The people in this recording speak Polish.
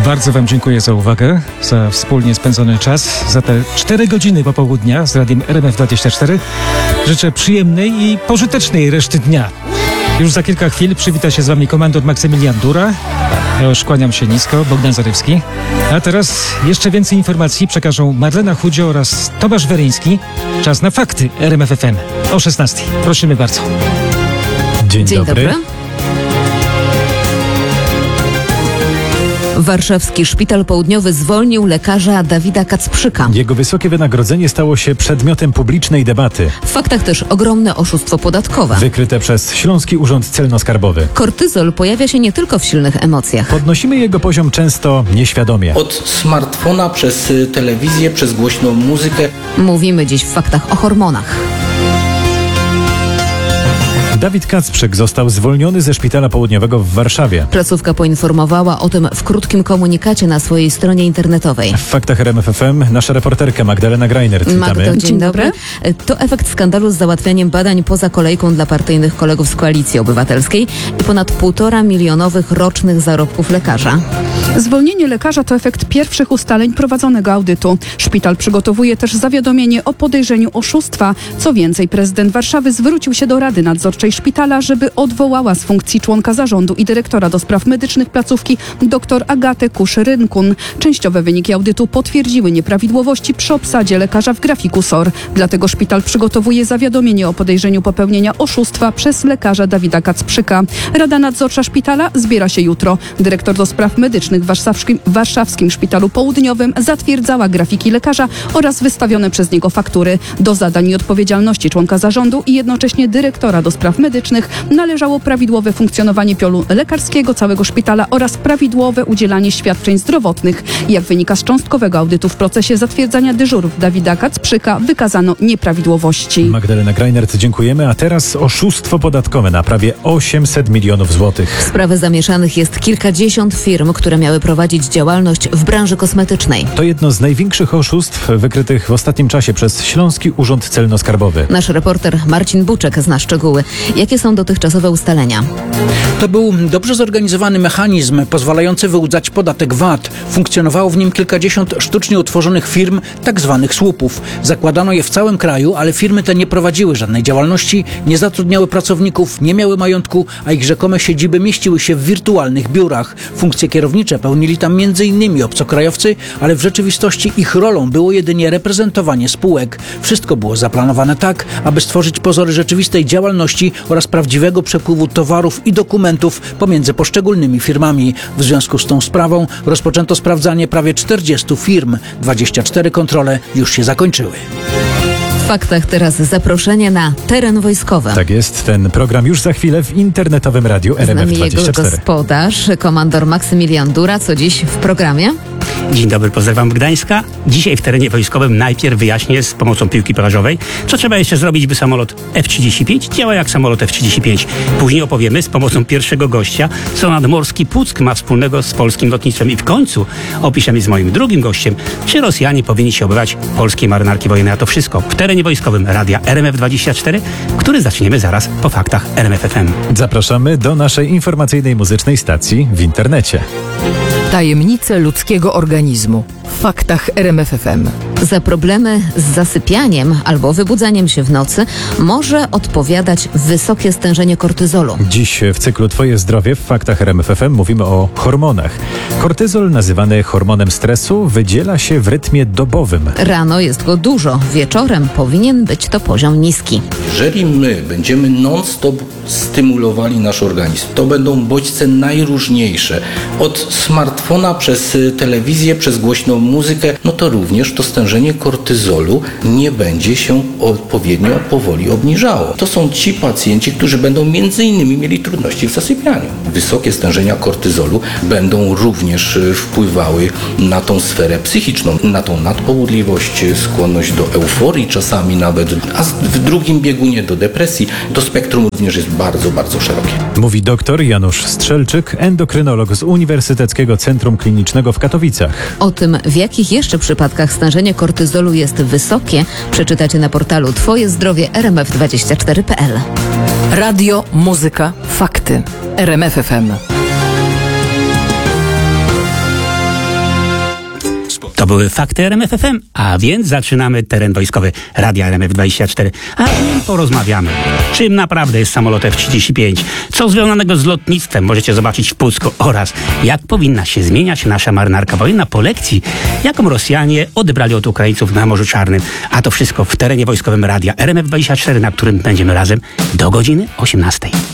Bardzo Wam dziękuję za uwagę, za wspólnie spędzony czas, za te 4 godziny popołudnia z Radiem RMF24. Życzę przyjemnej i pożytecznej reszty dnia. Już za kilka chwil przywita się z Wami komandor Maksymilian Dura. Ja już kłaniam się nisko, Bogdan Zarywski. A teraz jeszcze więcej informacji przekażą Marlena Chudzio oraz Tomasz Weryński. Czas na fakty RMF FM o 16. Prosimy bardzo. Dzień dobry. Warszawski Szpital Południowy zwolnił lekarza Dawida Kacprzyka. Jego wysokie wynagrodzenie stało się przedmiotem publicznej debaty. W faktach też ogromne oszustwo podatkowe. Wykryte przez Śląski Urząd Celno-Skarbowy. Kortyzol pojawia się nie tylko w silnych emocjach. Podnosimy jego poziom często nieświadomie. Od smartfona, przez telewizję, przez głośną muzykę. Mówimy dziś w faktach o hormonach. Dawid Kacprzyk został zwolniony ze Szpitala Południowego w Warszawie. Placówka poinformowała o tym w krótkim komunikacie na swojej stronie internetowej. W faktach RMF FM nasza reporterka Magdalena Greinert. Witamy. Magdo, dzień dobry. To efekt skandalu z załatwianiem badań poza kolejką dla partyjnych kolegów z Koalicji Obywatelskiej i ponad 1,5 milionowych rocznych zarobków lekarza. Zwolnienie lekarza to efekt pierwszych ustaleń prowadzonego audytu. Szpital przygotowuje też zawiadomienie o podejrzeniu oszustwa. Co więcej, prezydent Warszawy zwrócił się do Rady Nadzorczej Szpitala, żeby odwołała z funkcji członka zarządu i dyrektora do spraw medycznych placówki dr Agatę Kusz-Rynkun. Częściowe wyniki audytu potwierdziły nieprawidłowości przy obsadzie lekarza w grafiku SOR. Dlatego szpital przygotowuje zawiadomienie o podejrzeniu popełnienia oszustwa przez lekarza Dawida Kacprzyka. Rada Nadzorcza Szpitala zbiera się jutro. Dyrektor do spraw medycznych w Warszawskim Szpitalu Południowym zatwierdzała grafiki lekarza oraz wystawione przez niego faktury. Do zadań i odpowiedzialności członka zarządu i jednocześnie dyrektora do spraw medycznych należało prawidłowe funkcjonowanie pionu lekarskiego całego szpitala oraz prawidłowe udzielanie świadczeń zdrowotnych. Jak wynika z cząstkowego audytu w procesie zatwierdzania dyżurów Dawida Kacprzyka wykazano nieprawidłowości. Magdalena Greinert, dziękujemy. A teraz oszustwo podatkowe na prawie 800 milionów złotych. W sprawę zamieszanych jest kilkadziesiąt firm, które miały prowadzić działalność w branży kosmetycznej. To jedno z największych oszustw wykrytych w ostatnim czasie przez Śląski Urząd Celno-Skarbowy. Nasz reporter Marcin Buczek zna szczegóły. Jakie są dotychczasowe ustalenia? To był dobrze zorganizowany mechanizm pozwalający wyłudzać podatek VAT. Funkcjonowało w nim kilkadziesiąt sztucznie utworzonych firm, tak zwanych słupów. Zakładano je w całym kraju, ale firmy te nie prowadziły żadnej działalności, nie zatrudniały pracowników, nie miały majątku, a ich rzekome siedziby mieściły się w wirtualnych biurach. Funkcje kierownicze pełnili tam m.in. obcokrajowcy, ale w rzeczywistości ich rolą było jedynie reprezentowanie spółek. Wszystko było zaplanowane tak, aby stworzyć pozory rzeczywistej działalności oraz prawdziwego przepływu towarów i dokumentów pomiędzy poszczególnymi firmami. W związku z tą sprawą rozpoczęto sprawdzanie prawie 40 firm. 24 kontrole już się zakończyły. W faktach teraz zaproszenie na teren wojskowy. Tak jest, ten program już za chwilę w internetowym radiu RMF24. Jego gospodarz, komandor Maksymilian Dura. Co dziś w programie? Dzień dobry, pozdrawiam Gdańska. Dzisiaj w terenie wojskowym najpierw wyjaśnię z pomocą piłki plażowej, co trzeba jeszcze zrobić, by samolot F-35 działał jak samolot F-35. Później opowiemy z pomocą pierwszego gościa, co nadmorski Puck ma wspólnego z polskim lotnictwem. I w końcu opiszemy z moim drugim gościem, czy Rosjanie powinni się obywać polskiej marynarki wojennej. A to wszystko w terenie wojskowym radia RMF24, który zaczniemy zaraz po faktach RMF FM. Zapraszamy do naszej informacyjnej muzycznej stacji w internecie. Tajemnice ludzkiego organizmu w faktach RMF FM. Za problemy z zasypianiem albo wybudzaniem się w nocy może odpowiadać wysokie stężenie kortyzolu. Dziś w cyklu Twoje zdrowie w faktach RMF FM mówimy o hormonach. Kortyzol, nazywany hormonem stresu, wydziela się w rytmie dobowym. Rano jest go dużo, wieczorem powinien być to poziom niski. Jeżeli my będziemy non-stop stymulowali nasz organizm, to będą bodźce najróżniejsze. Od smartfona, przez telewizję, przez głośną muzykę, no to również to stężenie kortyzolu nie będzie się odpowiednio powoli obniżało. To są ci pacjenci, którzy będą między innymi mieli trudności w zasypianiu. Wysokie stężenia kortyzolu będą również wpływały na tą sferę psychiczną, na tą nadpobudliwość, skłonność do euforii czasami nawet, a w drugim biegunie do depresji. To spektrum również jest bardzo, bardzo szerokie. Mówi dr Janusz Strzelczyk, endokrynolog z Uniwersyteckiego Centrum Klinicznego w Katowicach. O tym, w jakich jeszcze przypadkach stężenie kortyzolu jest wysokie, przeczytacie na portalu twojezdrowie rmf24.pl. Radio, muzyka, fakty. RMF FM. To były fakty RMF FM, a więc zaczynamy teren wojskowy Radia RMF24. A w nim porozmawiamy. Czym naprawdę jest samolot F-35? Co związanego z lotnictwem możecie zobaczyć w Pucku oraz jak powinna się zmieniać nasza marynarka wojenna po lekcji, jaką Rosjanie odebrali od Ukraińców na Morzu Czarnym. A to wszystko w terenie wojskowym Radia RMF24, na którym będziemy razem do godziny 18.